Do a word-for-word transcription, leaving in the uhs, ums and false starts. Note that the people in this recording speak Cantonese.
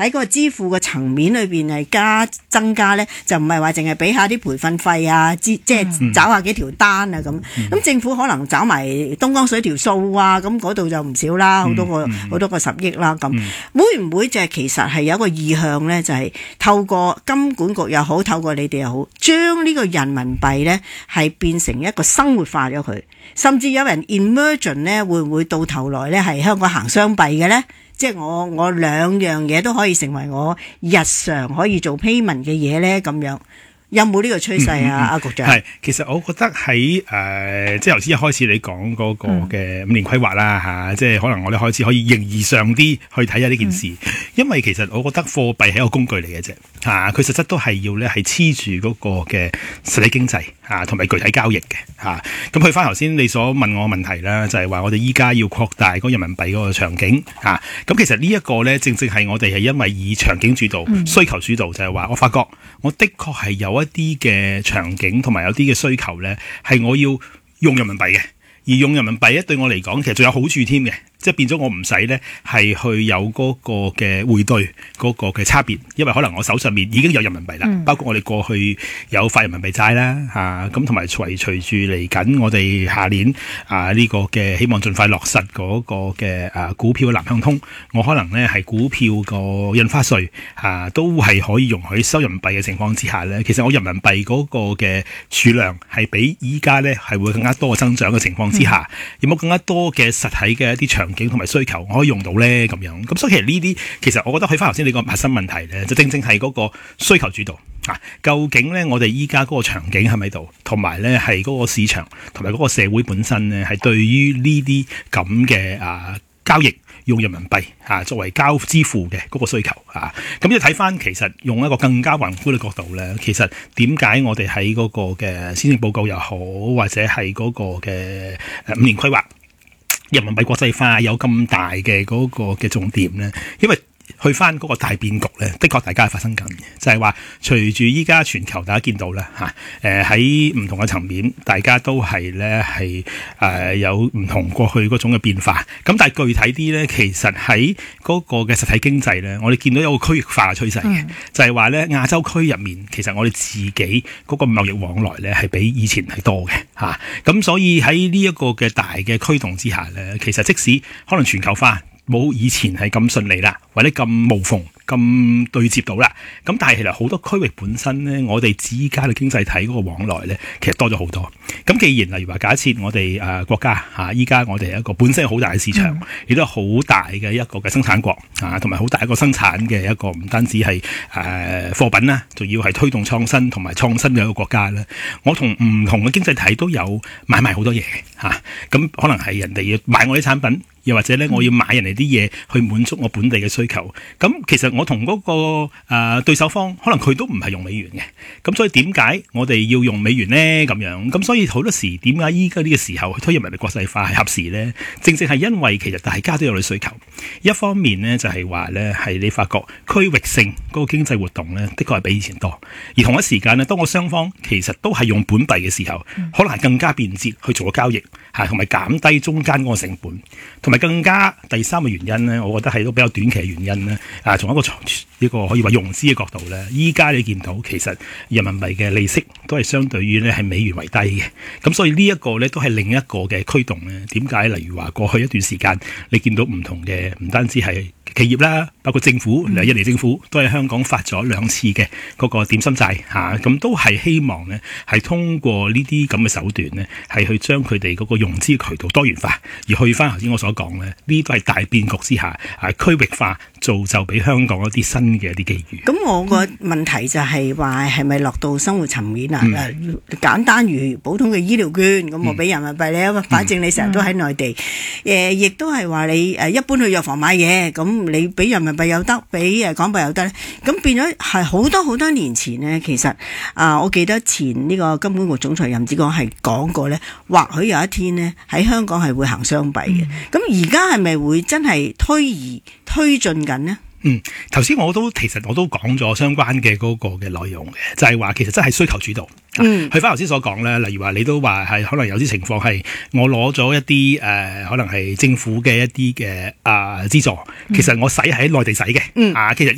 喺個支付嘅層面裏邊係加增加咧，就唔係話淨係俾下啲培訓費啊，即係找下幾條單啊咁。咁、嗯、政府可能找埋東江水條數啊，咁嗰度就唔少啦，好多個好、嗯、多個十億啦咁。嗯、會唔會就係其實係有一個意向咧，就係、是、透過金管局又好，透過你哋又好，將呢個人民幣咧係變成一個生活化咗佢，甚至有人 emergent 咧，會唔會到頭來咧係香港行雙幣嘅咧？即係我我兩樣嘢都可以成為我日常可以做 payment 嘅嘢咧，咁樣有冇呢個趨勢啊？阿、嗯嗯、局長係，其實我覺得喺誒、呃，即係頭先一開始你講嗰個嘅五年規劃啦嚇，即係可能我哋開始可以形而上啲去睇下呢件事，嗯、因為其實我覺得貨幣係一個工具嚟嘅啫嚇，佢實質都係要咧係黐住嗰個嘅實體經濟嚇，同埋具體交易嘅嚇。咁去翻頭先你所問我問題啦，就係、是、話我哋依家要擴大嗰人民幣嗰個場景嚇。咁其實呢一個咧，正正係我哋係因為以場景主導、嗯、需求主導，就係、是、話我發覺我的確係有一啲嘅場景同埋有啲嘅需求咧，係我要用人民幣嘅，而用人民幣咧對我嚟講，其實仲有好處添嘅。即係變咗我唔使咧係去有嗰個嘅匯兌嗰個嘅差別，因為可能我手上面已經有人民幣啦，嗯、包括我哋過去有發人民幣債啦嚇，咁同埋隨隨住嚟緊我哋下年啊呢、這個嘅希望盡快落實嗰個嘅啊股票南向通，我可能咧係股票個印花稅嚇、啊、都係可以容許收人民幣嘅情況之下咧，其實我人民幣嗰個嘅儲量係比依家咧係會更加多嘅增長嘅情況之下，嗯、有冇更加多嘅實體嘅一啲場景同埋需求我可以用到咧咁樣，咁所以其實呢啲其實我覺得去翻頭先你個核心問題咧，就正正係嗰個需求主導啊。究竟咧我哋依家嗰個場景係咪度，同埋咧係嗰個市場同埋嗰個社會本身咧係對於呢啲咁嘅啊交易用人民幣啊作為交支付嘅嗰個需求啊，咁要睇翻其實用一個更加宏觀嘅角度咧，其實點解我哋喺嗰個嘅施政報告又好，或者係嗰個嘅五年規劃人民幣國際化有咁大嘅嗰個嘅重點咧，因為去翻嗰個大變局咧，的確大家係發生緊嘅，就係話隨住依家全球大家見到啦嚇，誒喺唔同嘅層面，大家都係咧係誒有唔同過去嗰種嘅變化。咁但係具體啲咧，其實喺嗰個嘅實體經濟咧，我哋見到有個區域化嘅趨勢嘅，嗯、就係話咧亞洲區入面，其實我哋自己嗰個貿易往來咧係比以前係多嘅嚇。咁、啊、所以喺呢一個嘅大嘅驅動之下咧，其實即使可能全球化冇以前係咁順利啦，或者咁無縫咁對接到啦，咁但係其實好多區域本身咧，我哋之間嘅經濟體嗰個往來咧，其實多咗好多。咁既然例如話假設我哋誒、呃、國家嚇，依、啊、家我哋一個本身好大嘅市場，亦都係好大嘅一個嘅生產國嚇，同埋好大一個生產嘅一個唔單止係誒、呃、貨品啦，仲要係推動創新同埋創新嘅一個國家咧。我同唔同嘅經濟體都有買賣好多嘢嚇，咁、啊、可能係人哋要買我啲產品。又或者咧，我要買人哋啲嘢去滿足我本地嘅需求。咁其實我同嗰、那個誒、呃、對手方，可能佢都唔係用美元嘅。咁所以點解我哋要用美元咧？咁樣咁所以好多時點解依家呢個時候去推人民幣國際化係合時咧？正正係因為其實大家都有啲需求。一方面咧就係話咧係你發覺區域性嗰個經濟活動咧，的確係比以前多。而同一時間咧，當我雙方其實都係用本幣嘅時候，可能係更加便捷去做個交易，嚇同埋減低中間嗰個成本。同埋更加第三個原因咧，我覺得係都比較短期嘅原因咧。啊，從一個呢個可以話融資嘅角度咧，依家你見到其實人民幣嘅利息都係相對於咧係美元為低嘅。咁所以呢一個咧都係另一個嘅驅動咧。點解？例如話過去一段時間，你見到唔同嘅唔單止係企業啦，包括政府，嚟印尼政府都喺香港發咗兩次嘅嗰個點心債嚇，咁、啊、都係希望咧係通過呢啲咁嘅手段咧，係去將佢哋嗰個融資渠道多元化，而去翻頭先我所講咧，呢都係大變局之下啊區域化造就俾香港一啲新嘅一啲機遇。咁我個問題就係話係咪落到生活層面啊？嗯、簡單如普通嘅醫療券，咁我俾人民幣你，嗯、反正你成日都喺內地，誒亦、嗯呃、都係話你誒一般去藥房買嘢咁。你俾人民幣又得，俾誒港幣又得咧，咁變咗係好多好多年前呢。其實啊、呃，我記得前呢個金管局總裁任志剛係講過咧，或許有一天呢，喺香港係會行雙幣嘅。咁而家係咪會真係推移推進緊呢？ 嗯，頭先我都其實我都講咗相關嘅嗰個嘅內容嘅，就係、是、話其實真係需求主導。嗯，去翻頭先所講咧，例如話你都話係可能有啲情況係我攞咗一啲誒、呃，可能係政府嘅一啲嘅啊資助，其實我使喺內地使嘅。嗯，啊，其實